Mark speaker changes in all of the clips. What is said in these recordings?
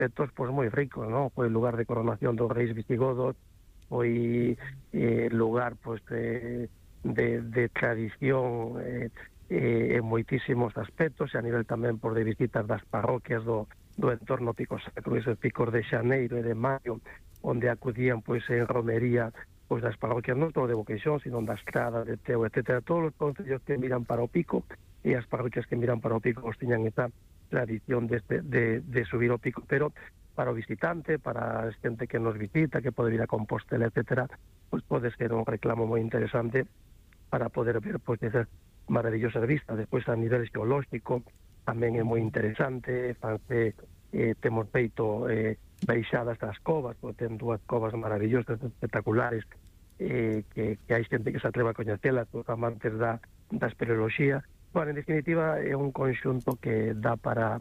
Speaker 1: aspectos pois moi ricos, non? Foi lugar de coronación dos reis visigodos, foi lugar pois de tradición en moitísimos aspectos, e a nivel tamén por de visitas das parroquias do entorno Pico Sacro, esos picos de xaneiro e de maio, onde acudían pois en romería pois das parroquias non só de Boqueixón, sino da Estrada, de Teo, etcétera, todos os concellos que miran para o pico, e as parroquias que miran para o pico pois tiñan esa tradición de subir o pico, pero para o visitante, para a xente que nos visita, que pode vir a Compostela, etcétera, pois pode ser un reclamo moi interesante para poder ver pois esas maravillosas vistas. Despois a nivel geolóxico tamén é moi interesante, temos feito baixadas das covas, pois ten dúas covas maravillosas, espectaculares, que hai xente que se atreva a coñecelas, os amantes da espeleoloxía. Bueno, en definitiva é un conxunto que dá para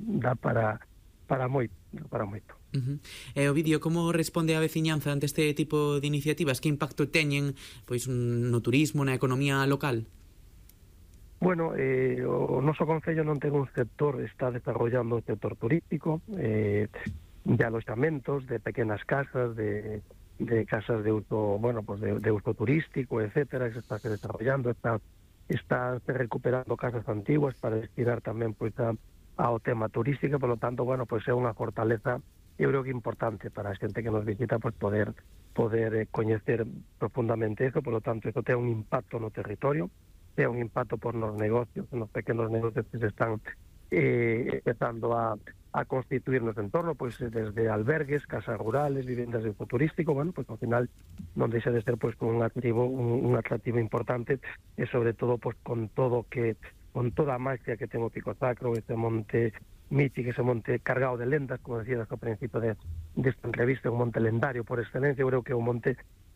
Speaker 1: moito.
Speaker 2: E Ovidio, como responde a veciñanza ante este tipo de iniciativas? Que impacto teñen pois no turismo, na economía local?
Speaker 1: Bueno, o noso concello non ten un sector, está desarrollando un sector turístico, de alojamentos, de pequenas casas, de casas de uso, bueno, pues de uso turístico, etcétera, que se está desarrollando, está recuperando casas antiguas para destinar tamén pois ao tema turístico, por lo tanto, bueno, pues é unha fortaleza, eu creo que importante para a xente que nos visita, pues poder coñecer profundamente eso, por lo tanto, eso ten un impacto no territorio, ten un impacto por nos negocios, nos pequenos negocios que se están empezando a constituir nos entorno, pois desde albergues, casas rurales, vivendas de uso turístico, bueno, pois ao final non deixa de ser pois un atractivo importante, e sobre todo pois con toda a magia que ten o Pico Sacro, ese monte mítico, ese monte cargado de lendas, como decías ao principio desta entrevista, un monte lendario por excelencia. Eu creo que é un monte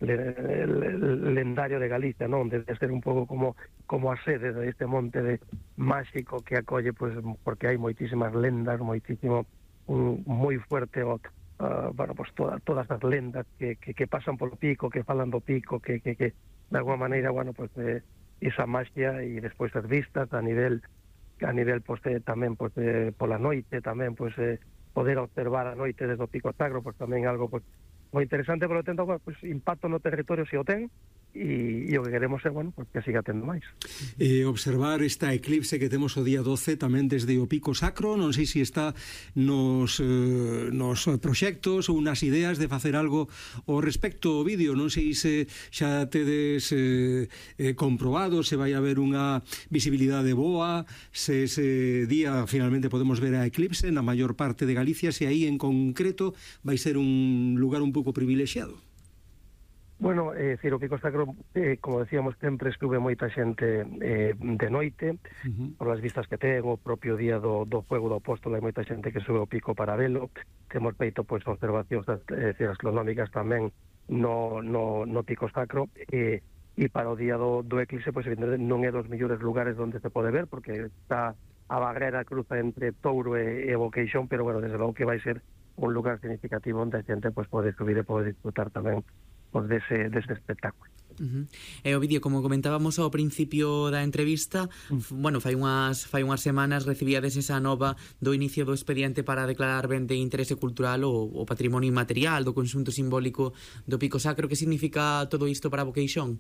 Speaker 1: lendario de Galicia, non? Debe ser un pouco como a sede deste monte máxico que acolle, pois, porque hai moitísimas lendas, moitísimo, moi fuerte, bueno, pues todas as lendas que pasan polo pico, que falan do pico, que de alguma maneira, bueno, pues esa magia, e despois as vistas a nivel pues, tamén pues, pola noite, tamén pues, poder observar a noite desde o Pico Sacro, pues tamén algo pues moi interesante, por lo tanto, pues, impacto no territorio se o ten, e o que queremos é, bueno, pues, que siga tendo máis.
Speaker 3: Observar esta eclipse que temos o día 12 tamén desde o Pico Sacro, non sei se está nos proxectos ou nas ideas de facer algo ao respecto. O vídeo, non sei se xa tedes comprobado se vai haber unha visibilidade boa, se ese día finalmente podemos ver a eclipse na maior parte de Galicia, se aí en concreto vai ser un lugar un pouco privilexiado.
Speaker 1: Bueno, o Pico Sacro, como decíamos, sempre estuve moita xente de noite, por as vistas que ten, o propio día do Fuego do Apóstolo, hai moita xente que sube o pico para velo. Temos feito pois observacións astronómicas tamén no Pico Sacro, e para o día do eclipse, pois non é dos mellores lugares onde se pode ver, porque está a barrera cruza entre Touro e Boqueixón, pero bueno, desde logo que vai ser un lugar significativo onde a xente pois pode subir e pode disfrutar tamén pues, dese espectáculo.
Speaker 2: Ovidio, como comentábamos ao principio da entrevista, bueno, fai unhas semanas recibíades esa nova do inicio do expediente para declarar ben de interese cultural o patrimonio inmaterial do conxunto simbólico do Pico Sacro. Que significa todo isto para Boqueixón?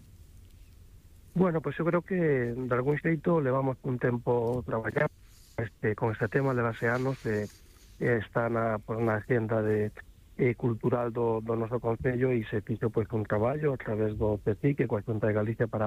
Speaker 1: Bueno, pues eu creo que de algún xeito levamos un tempo traballando con este tema, levase anos, está na agenda cultural do noso concello, e se fixo pois un traballo a través do CECIC, coa Xunta de Galicia, para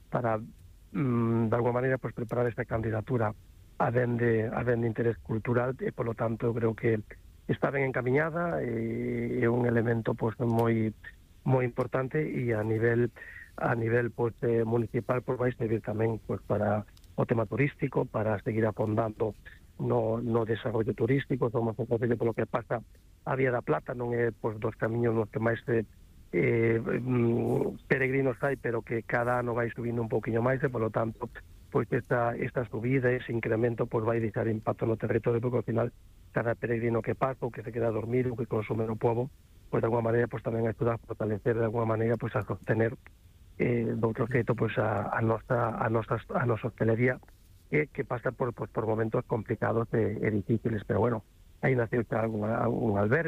Speaker 1: de alguma maneira pois preparar esta candidatura a ben de interés cultural, e polo tanto eu creo que está ben encamiñada, e é un elemento pois moi importante, e a nivel pois municipal pois vai servir tamén pois para o tema turístico, para seguir afondando no desarrollo turístico. Somos un concello polo que pasa a Vía da Plata, non é pois dos camiños nos que máis peregrinos hai, pero que cada ano vai subindo un pouquiño máis, e polo tanto pois esta subida, ese incremento pois vai deixar impacto no territorio, porque ao final cada peregrino que pasa, ou que se queda a dormir, ou que consume no pobo, pois de alguma maneira pois tamén axuda a fortalecer de alguma maneira pois a sostener de outro xeito pois a nosa hostelería, que pasa por momentos complicados e difíciles, pero bueno, aí naceu xa algún albergue